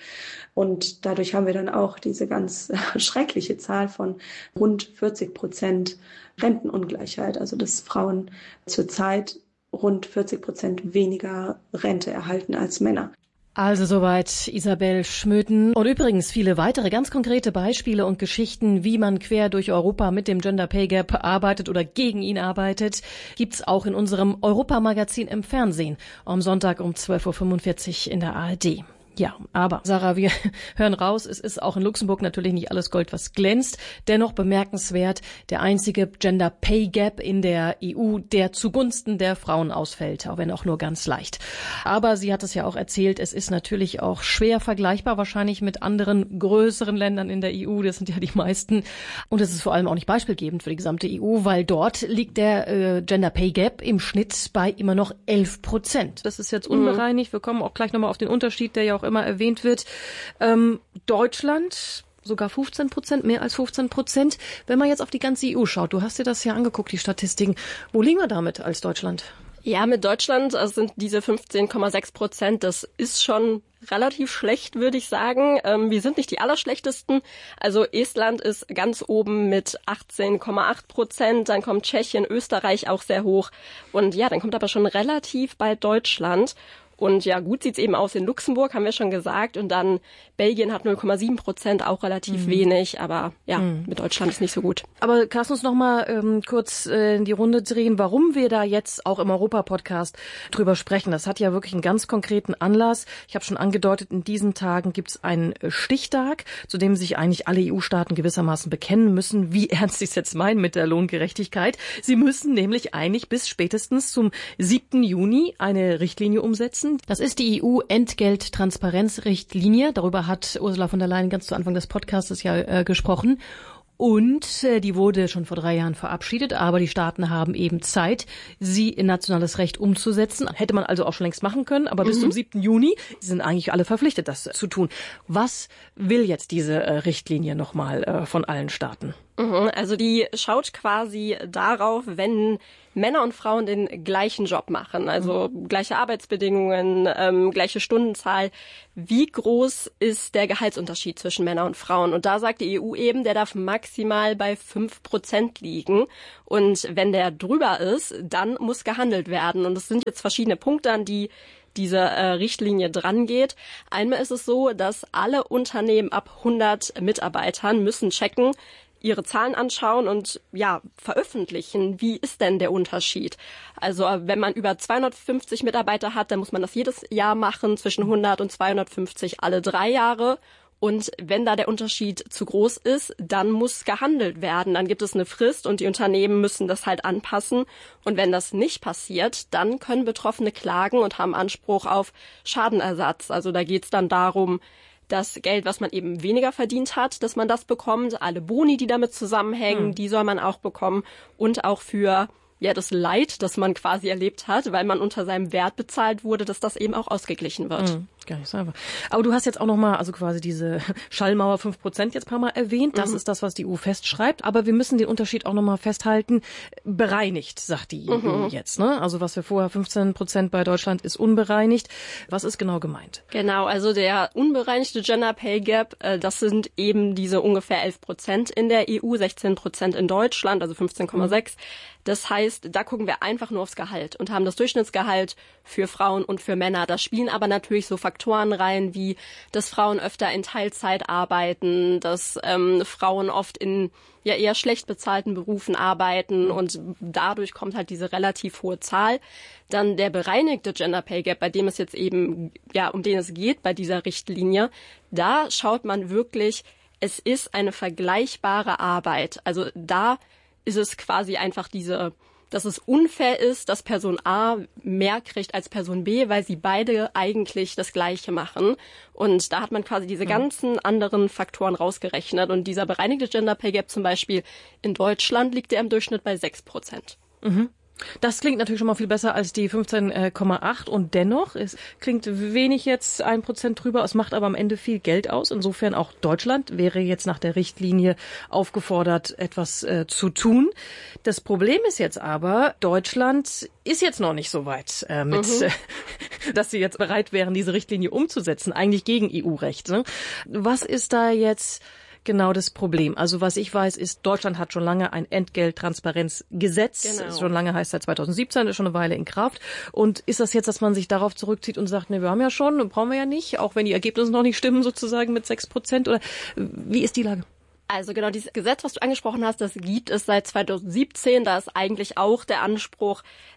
Und dadurch haben wir dann auch diese ganz schreckliche Zahl von rund vierzig Prozent Rentenungleichheit, also dass Frauen zurzeit rund vierzig Prozent weniger Rente erhalten als Männer. Also soweit Isabel Schmöten. Und übrigens viele weitere ganz konkrete Beispiele und Geschichten, wie man quer durch Europa mit dem Gender Pay Gap arbeitet oder gegen ihn arbeitet, gibt's auch in unserem Europamagazin im Fernsehen am Sonntag um zwölf Uhr fünfundvierzig in der A R D. Ja, aber Sarah, wir hören raus, es ist auch in Luxemburg natürlich nicht alles Gold, was glänzt. Dennoch bemerkenswert, der einzige Gender Pay Gap in der E U, der zugunsten der Frauen ausfällt, auch wenn auch nur ganz leicht. Aber sie hat es ja auch erzählt, es ist natürlich auch schwer vergleichbar wahrscheinlich mit anderen größeren Ländern in der E U, das sind ja die meisten. Und es ist vor allem auch nicht beispielgebend für die gesamte E U, weil dort liegt der äh, Gender Pay Gap im Schnitt bei immer noch elf Prozent. Das ist jetzt unbereinigt, wir kommen auch gleich nochmal auf den Unterschied, der ja auch immer erwähnt wird. Ähm, Deutschland sogar fünfzehn Prozent, mehr als fünfzehn Prozent. Wenn man jetzt auf die ganze E U schaut, du hast dir das ja angeguckt, die Statistiken. Wo liegen wir damit als Deutschland? Ja, mit Deutschland also sind diese fünfzehn Komma sechs Prozent, das ist schon relativ schlecht, würde ich sagen. Ähm, wir sind nicht die Allerschlechtesten. Also Estland ist ganz oben mit achtzehn Komma acht Prozent, dann kommt Tschechien, Österreich auch sehr hoch. Und ja, dann kommt aber schon relativ bald Deutschland. Und ja, gut sieht's eben aus in Luxemburg, haben wir schon gesagt. Und dann Belgien hat null Komma sieben Prozent, auch relativ mhm. wenig. Aber ja, mhm. mit Deutschland ist nicht so gut. Aber kannst du uns noch mal ähm, kurz äh, in die Runde drehen, warum wir da jetzt auch im Europa-Podcast drüber sprechen? Das hat ja wirklich einen ganz konkreten Anlass. Ich habe schon angedeutet, in diesen Tagen gibt's einen Stichtag, zu dem sich eigentlich alle E U-Staaten gewissermaßen bekennen müssen, wie ernst sie es jetzt meinen mit der Lohngerechtigkeit. Sie müssen nämlich eigentlich bis spätestens zum siebten Juni eine Richtlinie umsetzen. Das ist die E U-Entgelttransparenzrichtlinie. Darüber hat Ursula von der Leyen ganz zu Anfang des Podcasts ja äh, gesprochen. Und äh, die wurde schon vor drei Jahren verabschiedet, aber die Staaten haben eben Zeit, sie in nationales Recht umzusetzen. Hätte man also auch schon längst machen können, aber mhm. bis zum siebten Juni sind eigentlich alle verpflichtet, das zu tun. Was will jetzt diese äh, Richtlinie nochmal äh, von allen Staaten? Also die schaut quasi darauf, wenn Männer und Frauen den gleichen Job machen, also mhm. gleiche Arbeitsbedingungen, ähm, gleiche Stundenzahl, wie groß ist der Gehaltsunterschied zwischen Männern und Frauen? Und da sagt die E U eben, der darf maximal bei fünf Prozent liegen. Und wenn der drüber ist, dann muss gehandelt werden. Und es sind jetzt verschiedene Punkte, an die diese äh, Richtlinie dran geht. Einmal ist es so, dass alle Unternehmen ab hundert Mitarbeitern müssen checken, ihre Zahlen anschauen und ja veröffentlichen, wie ist denn der Unterschied? Also wenn man über zweihundertfünfzig Mitarbeiter hat, dann muss man das jedes Jahr machen, zwischen hundert und zweihundertfünfzig alle drei Jahre. Und wenn da der Unterschied zu groß ist, dann muss gehandelt werden. Dann gibt es eine Frist und die Unternehmen müssen das halt anpassen. Und wenn das nicht passiert, dann können Betroffene klagen und haben Anspruch auf Schadenersatz. Also da geht es dann darum, das Geld, was man eben weniger verdient hat, dass man das bekommt. Alle Boni, die damit zusammenhängen, hm. die soll man auch bekommen. Und auch für ja das Leid, das man quasi erlebt hat, weil man unter seinem Wert bezahlt wurde, dass das eben auch ausgeglichen wird. Hm. Gar nicht so einfach. Aber du hast jetzt auch nochmal, also quasi diese Schallmauer fünf Prozent jetzt ein paar Mal erwähnt. Das mhm. ist das, was die E U festschreibt. Aber wir müssen den Unterschied auch nochmal festhalten. Bereinigt, sagt die mhm. E U jetzt. Ne? Also was wir vorher fünfzehn Prozent bei Deutschland ist unbereinigt. Was ist genau gemeint? Genau, also der unbereinigte Gender Pay Gap, äh, das sind eben diese ungefähr elf Prozent in der E U, sechzehn Prozent in Deutschland, also fünfzehn Komma sechs. Mhm. Das heißt, da gucken wir einfach nur aufs Gehalt und haben das Durchschnittsgehalt für Frauen und für Männer. Da spielen aber natürlich so Faktoren rein, wie dass Frauen öfter in Teilzeit arbeiten, dass ähm, Frauen oft in ja eher schlecht bezahlten Berufen arbeiten und dadurch kommt halt diese relativ hohe Zahl. Dann der bereinigte Gender Pay Gap, bei dem es jetzt eben, ja, um den es geht bei dieser Richtlinie, da schaut man wirklich, es ist eine vergleichbare Arbeit. Also da ist es quasi einfach diese, dass es unfair ist, dass Person A mehr kriegt als Person B, weil sie beide eigentlich das Gleiche machen. Und da hat man quasi diese ganzen anderen Faktoren rausgerechnet. Und dieser bereinigte Gender Pay Gap zum Beispiel in Deutschland liegt der im Durchschnitt bei sechs Prozent. Mhm. Das klingt natürlich schon mal viel besser als die fünfzehn Komma acht und dennoch, es klingt wenig jetzt ein Prozent drüber, es macht aber am Ende viel Geld aus. Insofern auch Deutschland wäre jetzt nach der Richtlinie aufgefordert, etwas äh, zu tun. Das Problem ist jetzt aber, Deutschland ist jetzt noch nicht so weit, äh, mit, mhm. äh, dass sie jetzt bereit wären, diese Richtlinie umzusetzen, eigentlich gegen E U-Recht. Ne? Was ist da jetzt genau das Problem? Also was ich weiß, ist, Deutschland hat schon lange ein Entgelttransparenzgesetz. Genau. Schon lange heißt seit zweitausendsiebzehn, ist schon eine Weile in Kraft. Und ist das jetzt, dass man sich darauf zurückzieht und sagt, ne, wir haben ja schon, brauchen wir ja nicht, auch wenn die Ergebnisse noch nicht stimmen, sozusagen mit sechs Prozent? Oder wie ist die Lage? Also genau, dieses Gesetz, was du angesprochen hast, das gibt es seit zweitausendsiebzehn. Da ist eigentlich auch der Anspruch,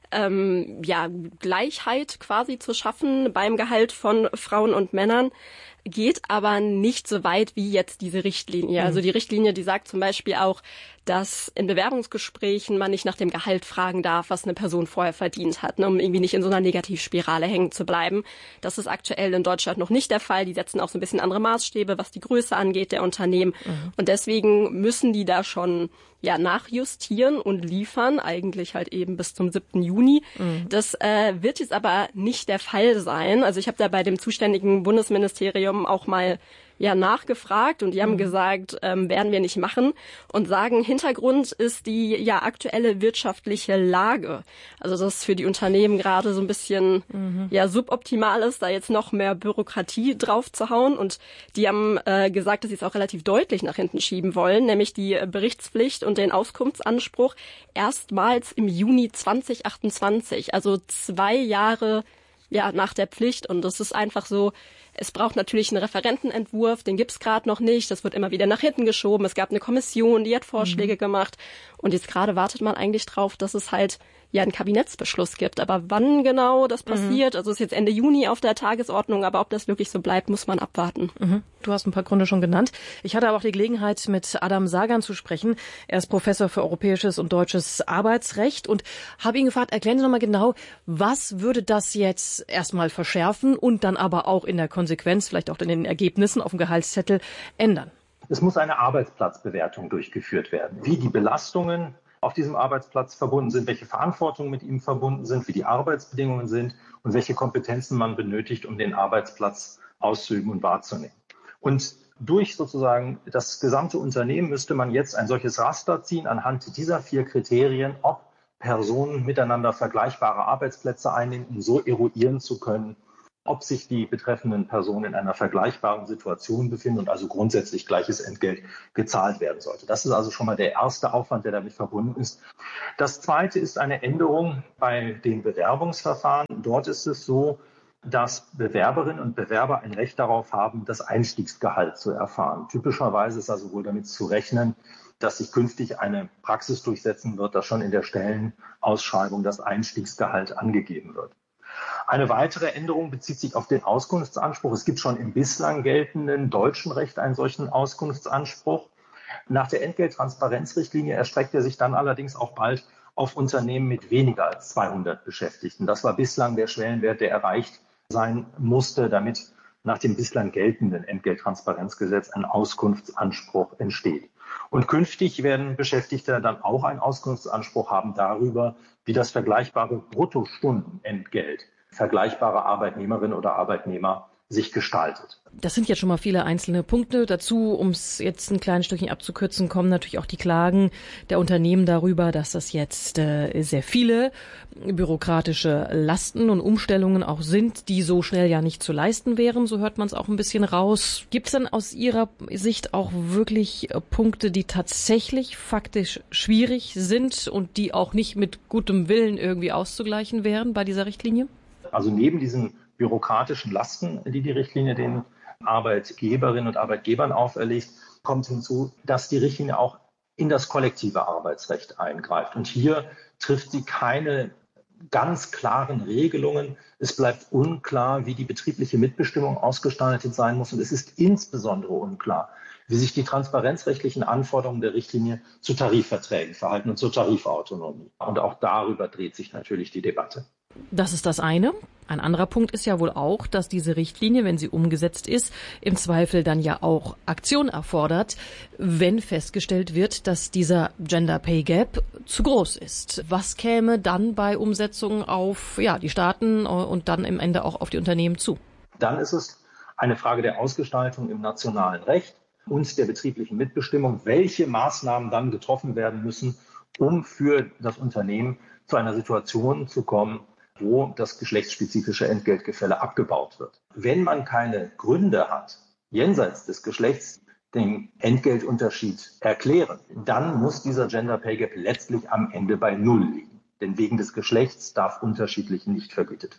ähm, ja, Gleichheit quasi zu schaffen beim Gehalt von Frauen und Männern, geht aber nicht so weit wie jetzt diese Richtlinie. Also die Richtlinie, die sagt zum Beispiel auch, dass in Bewerbungsgesprächen man nicht nach dem Gehalt fragen darf, was eine Person vorher verdient hat, ne, um irgendwie nicht in so einer Negativspirale hängen zu bleiben. Das ist aktuell in Deutschland noch nicht der Fall. Die setzen auch so ein bisschen andere Maßstäbe, was die Größe angeht der Unternehmen. Mhm. Und deswegen müssen die da schon ja nachjustieren und liefern, eigentlich halt eben bis zum siebten Juni. Mhm. Das äh, wird jetzt aber nicht der Fall sein. Also ich habe da bei dem zuständigen Bundesministerium auch mal ja nachgefragt und die haben mhm. gesagt, ähm, werden wir nicht machen und sagen, Hintergrund ist die ja aktuelle wirtschaftliche Lage. Also dass für die Unternehmen gerade so ein bisschen mhm. ja suboptimal ist, da jetzt noch mehr Bürokratie drauf zu hauen und die haben äh, gesagt, dass sie es auch relativ deutlich nach hinten schieben wollen, nämlich die Berichtspflicht und den Auskunftsanspruch erstmals im Juni zwanzig achtundzwanzig, also zwei Jahre ja nach der Pflicht und das ist einfach so. Es braucht natürlich einen Referentenentwurf, den gibt's gerade noch nicht. Das wird immer wieder nach hinten geschoben. Es gab eine Kommission, die hat Vorschläge mhm. gemacht. Und jetzt gerade wartet man eigentlich drauf, dass es halt ja einen Kabinettsbeschluss gibt. Aber wann genau das passiert, mhm. also ist jetzt Ende Juni auf der Tagesordnung, aber ob das wirklich so bleibt, muss man abwarten. Mhm. Du hast ein paar Gründe schon genannt. Ich hatte aber auch die Gelegenheit, mit Adam Sagan zu sprechen. Er ist Professor für europäisches und deutsches Arbeitsrecht und habe ihn gefragt, erklären Sie noch mal genau, was würde das jetzt erstmal verschärfen und dann aber auch in der Konsequenz, vielleicht auch in den Ergebnissen auf dem Gehaltszettel ändern? Es muss eine Arbeitsplatzbewertung durchgeführt werden, wie die Belastungen auf diesem Arbeitsplatz verbunden sind, welche Verantwortungen mit ihm verbunden sind, wie die Arbeitsbedingungen sind und welche Kompetenzen man benötigt, um den Arbeitsplatz auszuüben und wahrzunehmen. Und durch sozusagen das gesamte Unternehmen müsste man jetzt ein solches Raster ziehen anhand dieser vier Kriterien, ob Personen miteinander vergleichbare Arbeitsplätze einnehmen, um so eruieren zu können, ob sich die betreffenden Personen in einer vergleichbaren Situation befinden und also grundsätzlich gleiches Entgelt gezahlt werden sollte. Das ist also schon mal der erste Aufwand, der damit verbunden ist. Das zweite ist eine Änderung bei den Bewerbungsverfahren. Dort ist es so, dass Bewerberinnen und Bewerber ein Recht darauf haben, das Einstiegsgehalt zu erfahren. Typischerweise ist also wohl damit zu rechnen, dass sich künftig eine Praxis durchsetzen wird, dass schon in der Stellenausschreibung das Einstiegsgehalt angegeben wird. Eine weitere Änderung bezieht sich auf den Auskunftsanspruch. Es gibt schon im bislang geltenden deutschen Recht einen solchen Auskunftsanspruch. Nach der Entgelttransparenzrichtlinie erstreckt er sich dann allerdings auch bald auf Unternehmen mit weniger als zweihundert Beschäftigten. Das war bislang der Schwellenwert, der erreicht sein musste, damit nach dem bislang geltenden Entgelttransparenzgesetz ein Auskunftsanspruch entsteht. Und künftig werden Beschäftigte dann auch einen Auskunftsanspruch haben darüber, wie das vergleichbare Bruttostundenentgelt vergleichbare Arbeitnehmerinnen oder Arbeitnehmer sich gestaltet. Das sind jetzt schon mal viele einzelne Punkte. Dazu, um es jetzt ein kleines Stückchen abzukürzen, kommen natürlich auch die Klagen der Unternehmen darüber, dass das jetzt äh, sehr viele bürokratische Lasten und Umstellungen auch sind, die so schnell ja nicht zu leisten wären. So hört man es auch ein bisschen raus. Gibt es denn aus Ihrer Sicht auch wirklich äh, Punkte, die tatsächlich faktisch schwierig sind und die auch nicht mit gutem Willen irgendwie auszugleichen wären bei dieser Richtlinie? Also neben diesen bürokratischen Lasten, die die Richtlinie den Arbeitgeberinnen und Arbeitgebern auferlegt, kommt hinzu, dass die Richtlinie auch in das kollektive Arbeitsrecht eingreift. Und hier trifft sie keine ganz klaren Regelungen. Es bleibt unklar, wie die betriebliche Mitbestimmung ausgestaltet sein muss. Und es ist insbesondere unklar, wie sich die transparenzrechtlichen Anforderungen der Richtlinie zu Tarifverträgen verhalten und zur Tarifautonomie. Und auch darüber dreht sich natürlich die Debatte. Das ist das eine. Ein anderer Punkt ist ja wohl auch, dass diese Richtlinie, wenn sie umgesetzt ist, im Zweifel dann ja auch Aktion erfordert, wenn festgestellt wird, dass dieser Gender Pay Gap zu groß ist. Was käme dann bei Umsetzung auf ja, die Staaten und dann im Ende auch auf die Unternehmen zu? Dann ist es eine Frage der Ausgestaltung im nationalen Recht und der betrieblichen Mitbestimmung, welche Maßnahmen dann getroffen werden müssen, um für das Unternehmen zu einer Situation zu kommen, wo das geschlechtsspezifische Entgeltgefälle abgebaut wird. Wenn man keine Gründe hat, jenseits des Geschlechts den Entgeltunterschied erklären, dann muss dieser Gender Pay Gap letztlich am Ende bei Null liegen. Denn wegen des Geschlechts darf unterschiedlich nicht vergütet werden.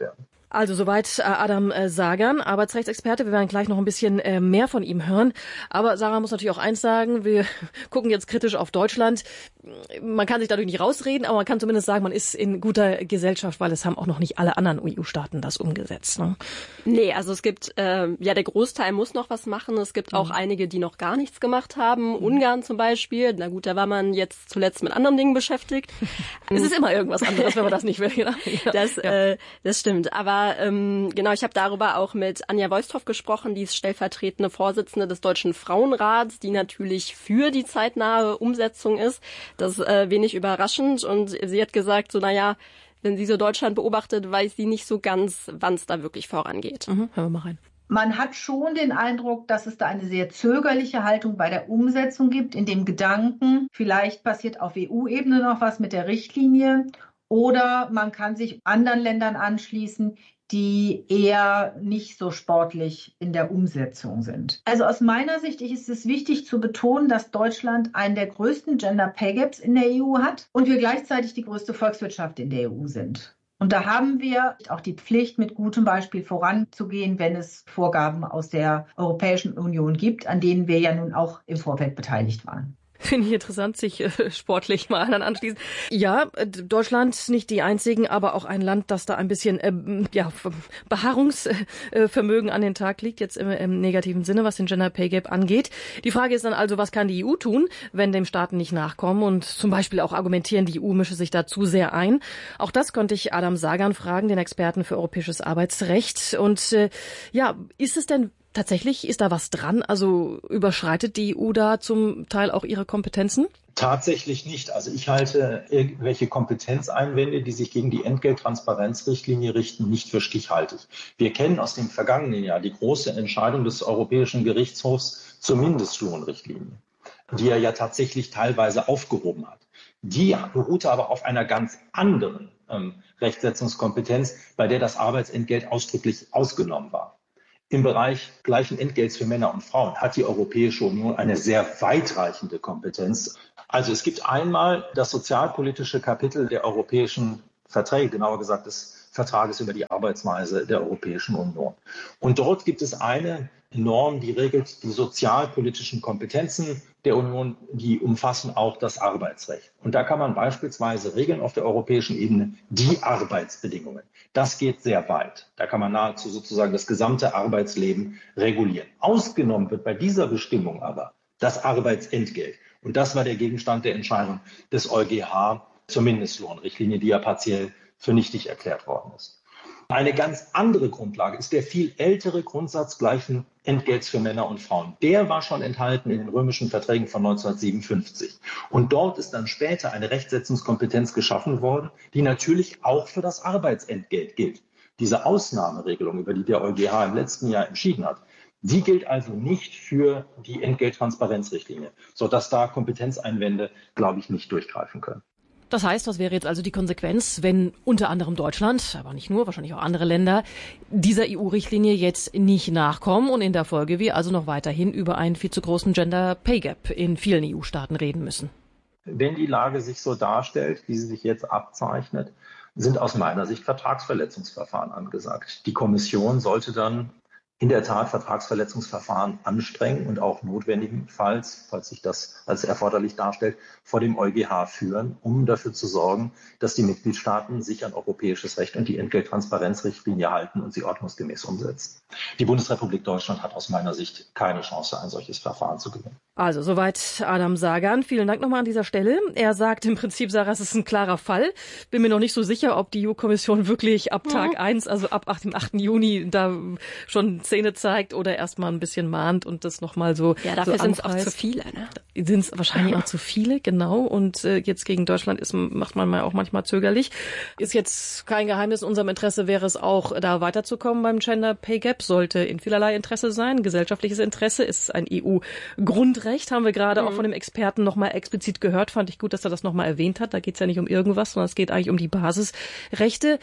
Also soweit äh, Adam äh, Sagan, Arbeitsrechtsexperte. Wir werden gleich noch ein bisschen äh, mehr von ihm hören. Aber Sarah muss natürlich auch eins sagen, wir gucken jetzt kritisch auf Deutschland. Man kann sich dadurch nicht rausreden, aber man kann zumindest sagen, man ist in guter Gesellschaft, weil es haben auch noch nicht alle anderen E U-Staaten das umgesetzt. Ne? Nee, also es gibt, äh, ja der Großteil muss noch was machen. Es gibt auch mhm. einige, die noch gar nichts gemacht haben. Mhm. Ungarn zum Beispiel. Na gut, da war man jetzt zuletzt mit anderen Dingen beschäftigt. Es ist immer irgendwas anderes, wenn man das nicht will. Genau. Das, ja. äh, das stimmt. Aber ähm, genau, ich habe darüber auch mit Anja Voisthoff gesprochen, die ist stellvertretende Vorsitzende des Deutschen Frauenrats, die natürlich für die zeitnahe Umsetzung ist. Das ist äh, wenig überraschend und sie hat gesagt, so naja, wenn sie so Deutschland beobachtet, weiß sie nicht so ganz, wann es da wirklich vorangeht. Mhm, hören wir mal rein. Man hat schon den Eindruck, dass es da eine sehr zögerliche Haltung bei der Umsetzung gibt, in dem Gedanken, vielleicht passiert auf E U-Ebene noch was mit der Richtlinie. Oder man kann sich anderen Ländern anschließen, die eher nicht so sportlich in der Umsetzung sind. Also aus meiner Sicht ist es wichtig zu betonen, dass Deutschland einen der größten Gender Pay Gaps in der E U hat und wir gleichzeitig die größte Volkswirtschaft in der E U sind. Und da haben wir auch die Pflicht, mit gutem Beispiel voranzugehen, wenn es Vorgaben aus der Europäischen Union gibt, an denen wir ja nun auch im Vorfeld beteiligt waren. Finde ich interessant, sich äh, sportlich mal anderen anschließen. Ja, äh, Deutschland nicht die einzigen, aber auch ein Land, das da ein bisschen äh, ja, Beharrungsvermögen äh, an den Tag legt, jetzt im, im negativen Sinne, was den Gender Pay Gap angeht. Die Frage ist dann also, was kann die E U tun, wenn dem Staaten nicht nachkommen und zum Beispiel auch argumentieren, die E U mische sich da zu sehr ein. Auch das konnte ich Adam Sagan fragen, den Experten für europäisches Arbeitsrecht. Und äh, ja, ist es denn tatsächlich, ist da was dran? Also überschreitet die E U da zum Teil auch ihre Kompetenzen? Tatsächlich nicht. Also ich halte irgendwelche Kompetenzeinwände, die sich gegen die Entgelttransparenzrichtlinie richten, nicht für stichhaltig. Wir kennen aus dem vergangenen Jahr die große Entscheidung des Europäischen Gerichtshofs zur Mindestlohnrichtlinie, die er ja tatsächlich teilweise aufgehoben hat. Die beruhte aber auf einer ganz anderen ähm, Rechtsetzungskompetenz, bei der das Arbeitsentgelt ausdrücklich ausgenommen war. Im Bereich gleichen Entgelts für Männer und Frauen hat die Europäische Union eine sehr weitreichende Kompetenz. Also es gibt einmal das sozialpolitische Kapitel der europäischen Verträge, genauer gesagt des Vertrages über die Arbeitsweise der Europäischen Union. Und dort gibt es eine Norm, die regelt die sozialpolitischen Kompetenzen der Union, die umfassen auch das Arbeitsrecht. Und da kann man beispielsweise regeln auf der europäischen Ebene die Arbeitsbedingungen. Das geht sehr weit. Da kann man nahezu sozusagen das gesamte Arbeitsleben regulieren. Ausgenommen wird bei dieser Bestimmung aber das Arbeitsentgelt. Und das war der Gegenstand der Entscheidung des EuGH zur Mindestlohnrichtlinie, die ja partiell für nichtig erklärt worden ist. Eine ganz andere Grundlage ist der viel ältere Grundsatz gleichen Entgelts für Männer und Frauen. Der war schon enthalten in den römischen Verträgen von neunzehnhundertsiebenundfünfzig. Und dort ist dann später eine Rechtsetzungskompetenz geschaffen worden, die natürlich auch für das Arbeitsentgelt gilt. Diese Ausnahmeregelung, über die der EuGH im letzten Jahr entschieden hat, die gilt also nicht für die Entgelttransparenzrichtlinie, sodass da Kompetenzeinwände, glaube ich, nicht durchgreifen können. Das heißt, was wäre jetzt also die Konsequenz, wenn unter anderem Deutschland, aber nicht nur, wahrscheinlich auch andere Länder, dieser E U-Richtlinie jetzt nicht nachkommen und in der Folge wir also noch weiterhin über einen viel zu großen Gender Pay Gap in vielen E U-Staaten reden müssen? Wenn die Lage sich so darstellt, wie sie sich jetzt abzeichnet, sind aus meiner Sicht Vertragsverletzungsverfahren angesagt. Die Kommission sollte dann in der Tat Vertragsverletzungsverfahren anstrengen und auch notwendigenfalls, falls sich das als erforderlich darstellt, vor dem EuGH führen, um dafür zu sorgen, dass die Mitgliedstaaten sich an europäisches Recht und die Entgelttransparenzrichtlinie halten und sie ordnungsgemäß umsetzen. Die Bundesrepublik Deutschland hat aus meiner Sicht keine Chance, ein solches Verfahren zu gewinnen. Also soweit Adam Sagan. Vielen Dank nochmal an dieser Stelle. Er sagt im Prinzip, Sarah, es ist ein klarer Fall. Bin mir noch nicht so sicher, ob die E U-Kommission wirklich ab Tag mhm. eins, also ab dem achten Juni, da schon Szene zeigt oder erstmal ein bisschen mahnt und das nochmal so Ja, dafür so sind es auch zu viele, ne? Sind es wahrscheinlich auch zu viele, genau. Und äh, jetzt gegen Deutschland ist macht man mal auch manchmal zögerlich. Ist jetzt kein Geheimnis. In unserem Interesse wäre es auch, da weiterzukommen beim Gender Pay Gap. Sollte in vielerlei Interesse sein. Gesellschaftliches Interesse ist ein E U-Grundrecht. Haben wir gerade mhm. auch von dem Experten nochmal explizit gehört. Fand ich gut, dass er das nochmal erwähnt hat. Da geht es ja nicht um irgendwas, sondern es geht eigentlich um die Basisrechte.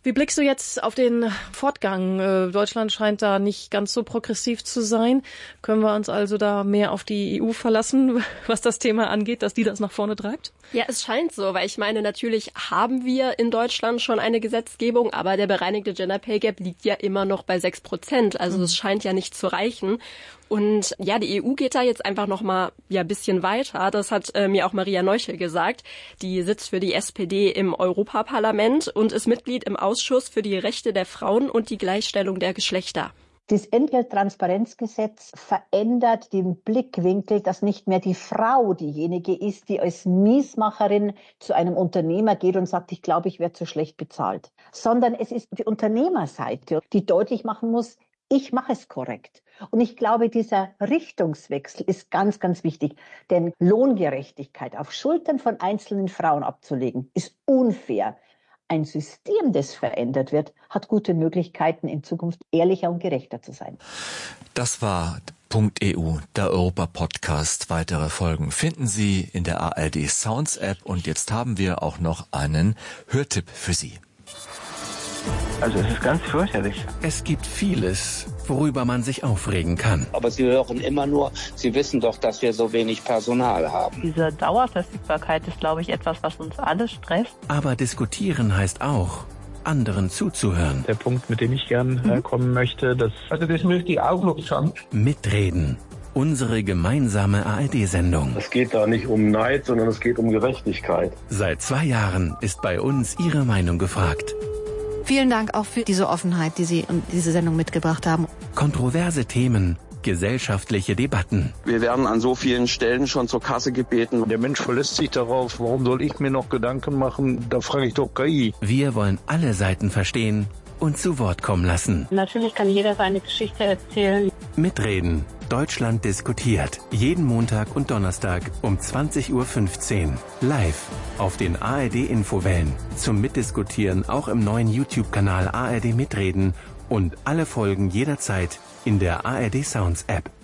Wie blickst du jetzt auf den Fortgang? Deutschland scheint da nicht ganz so progressiv zu sein. Können wir uns also da mehr auf die E U verlassen, was das Thema angeht, dass die das nach vorne treibt? Ja, es scheint so, weil ich meine, natürlich haben wir in Deutschland schon eine Gesetzgebung, aber der bereinigte Gender Pay Gap liegt ja immer noch bei sechs Prozent. Also mhm. es scheint ja nicht zu reichen. Und ja, die E U geht da jetzt einfach noch mal ja ein bisschen weiter. Das hat äh, mir auch Maria Neuchel gesagt. Die sitzt für die S P D im Europaparlament und ist Mitglied im Ausschuss für die Rechte der Frauen und die Gleichstellung der Geschlechter. Das Entgelttransparenzgesetz verändert den Blickwinkel, dass nicht mehr die Frau diejenige ist, die als Miesmacherin zu einem Unternehmer geht und sagt, ich glaube, ich werde zu schlecht bezahlt, sondern es ist die Unternehmerseite, die deutlich machen muss, ich mache es korrekt. Und ich glaube, dieser Richtungswechsel ist ganz, ganz wichtig. Denn Lohngerechtigkeit auf Schultern von einzelnen Frauen abzulegen, ist unfair. Ein System, das verändert wird, hat gute Möglichkeiten, in Zukunft ehrlicher und gerechter zu sein. Das war .E U, der Europa-Podcast. Weitere Folgen finden Sie in der A R D Sounds App. Und jetzt haben wir auch noch einen Hörtipp für Sie. Also es ist ganz fürchterlich. Es gibt vieles, worüber man sich aufregen kann. Aber Sie hören immer nur, Sie wissen doch, dass wir so wenig Personal haben. Diese Dauerverfügbarkeit ist, glaube ich, etwas, was uns alle stresst. Aber diskutieren heißt auch, anderen zuzuhören. Der Punkt, mit dem ich gern äh, kommen möchte, das... Also das möchte ich auch noch schauen. Mitreden. Unsere gemeinsame A R D-Sendung. Es geht da nicht um Neid, sondern es geht um Gerechtigkeit. Seit zwei Jahren ist bei uns Ihre Meinung gefragt. Vielen Dank auch für diese Offenheit, die Sie und diese Sendung mitgebracht haben. Kontroverse Themen, gesellschaftliche Debatten. Wir werden an so vielen Stellen schon zur Kasse gebeten. Der Mensch verlässt sich darauf, warum soll ich mir noch Gedanken machen? Da frage ich doch K I. Wir wollen alle Seiten verstehen und zu Wort kommen lassen. Natürlich kann jeder seine Geschichte erzählen. Mitreden. Deutschland diskutiert. Jeden Montag und Donnerstag um zwanzig Uhr fünfzehn. Live auf den A R D-Infowellen. Zum Mitdiskutieren auch im neuen YouTube-Kanal A R D Mitreden und alle Folgen jederzeit in der A R D Sounds App.